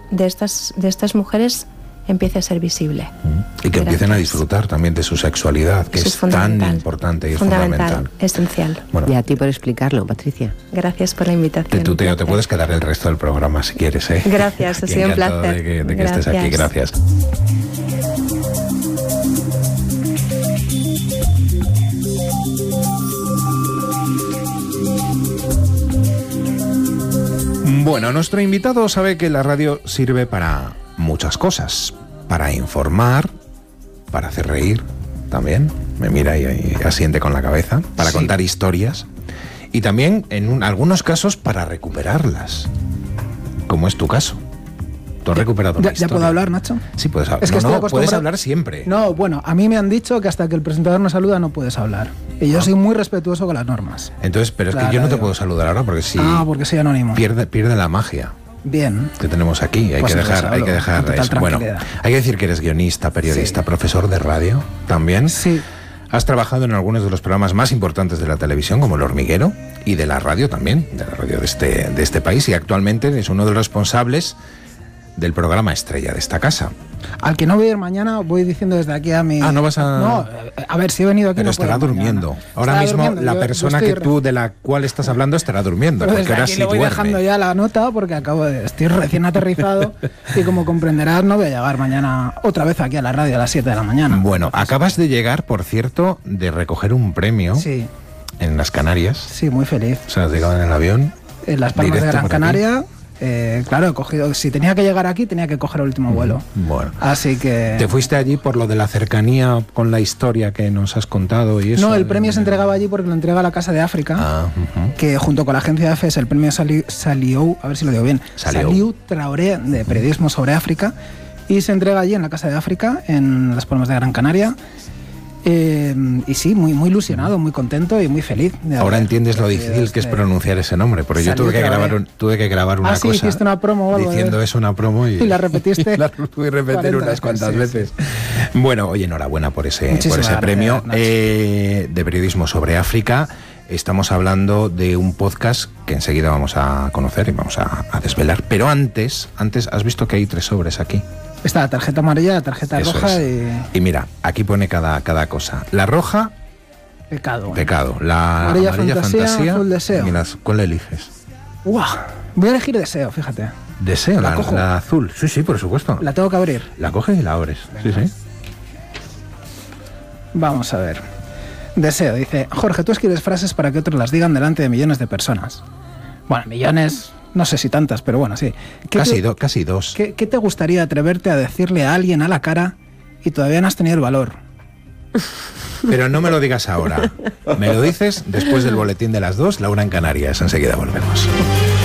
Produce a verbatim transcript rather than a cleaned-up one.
de estas, de estas mujeres empiece a ser visible. Y que empiecen a disfrutar también de su sexualidad, que es, es tan importante y fundamental, fundamental. Esencial. Bueno, y a ti por explicarlo, Patricia. Gracias por la invitación. Tú te, te puedes quedar el resto del programa si quieres, ¿eh? Gracias, ha sido un placer. De que, de que estés aquí, gracias. Bueno, nuestro invitado sabe que la radio sirve para muchas cosas. Para informar, para hacer reír también. Me mira y, y asiente con la cabeza. Para sí. contar historias. Y también, en un, algunos casos, para recuperarlas. Como es tu caso. ¿Tú has recuperado una ¿Ya, ¿Ya puedo hablar, Nacho? Sí, puedes hablar. Es que no, no, puedes hablar siempre. No, bueno, a mí me han dicho que hasta que el presentador no saluda no puedes hablar. Y yo ah. soy muy respetuoso con las normas. Entonces, pero es que yo no te puedo saludar ahora porque si... Ah, porque soy anónimo. Pierde, pierde la magia. Bien. Que tenemos aquí. Hay pues que dejar, hay que dejar eso. Bueno, hay que decir que eres guionista, periodista, sí. profesor de radio también. Sí. Has trabajado en algunos de los programas más importantes de la televisión, como El Hormiguero, y de la radio también, de la radio de este, de este país, y actualmente es uno de los responsables del programa estrella de esta casa. Al que no voy a ir mañana, voy diciendo desde aquí a mi... Ah, no vas a... No, a ver, si he venido aquí... Pero no estará durmiendo. Mañana. Ahora estará mismo durmiendo. la yo, persona yo que tú, de la cual estás hablando, estará durmiendo. Pero porque ahora sí le voy duerme. dejando ya la nota porque acabo de... Estoy recién aterrizado y como comprenderás no voy a llegar mañana otra vez aquí a la radio a las siete de la mañana. Bueno, entonces, acabas de llegar, por cierto, de recoger un premio sí. en las Canarias. Sí, muy feliz. O sea, has llegado en el avión. En Las Palmas de Gran Canaria. Eh, claro, he cogido, si tenía que llegar aquí, tenía que coger el último vuelo. Bueno. Así que... ¿Te fuiste allí por lo de la cercanía con la historia que nos has contado y eso? No, el premio se entregaba allí porque lo entrega la Casa de África, ah, uh-huh. que junto con la agencia EFE es el premio Saliu, Saliu, a ver si lo digo bien, Saliu. Saliu Traoré de periodismo sobre África, y se entrega allí en la Casa de África, en Las Palmas de Gran Canaria. Eh, y sí, muy, muy ilusionado, muy contento y muy feliz. Ahora entiendes lo difícil este... que es pronunciar ese nombre, porque yo tuve que, grabar un, tuve que grabar una ah, sí, cosa hiciste una promo, algo diciendo de... eso, una promo y, y la repetiste. La tuve que repetir unas cuantas sí, veces. Sí. Bueno, oye, enhorabuena por ese, por ese premio eh, de periodismo sobre África. Estamos hablando de un podcast que enseguida vamos a conocer y vamos a, a desvelar. Pero antes, antes, has visto que hay tres sobres aquí. Está la tarjeta amarilla, la tarjeta Eso roja es. y... Y mira, aquí pone cada, cada cosa. La roja... Pecado. Pecado. La amarilla, amarilla fantasía, fantasía... azul deseo. Mira, ¿cuál eliges? ¡Guau! Voy a elegir deseo, fíjate. ¿Deseo? La, la, la azul. Sí, sí, por supuesto. La tengo que abrir. La coges y la abres. Venga. Sí, sí. Vamos a ver. Deseo, dice... Jorge, tú escribes frases para que otros las digan delante de millones de personas. Bueno, millones... No sé si tantas, pero bueno, sí. Casi, te, do, casi dos. ¿qué, ¿Qué te gustaría atreverte a decirle a alguien a la cara y todavía no has tenido el valor? Pero no me lo digas ahora. Me lo dices después del boletín de las dos, Laura en Canarias. Enseguida volvemos.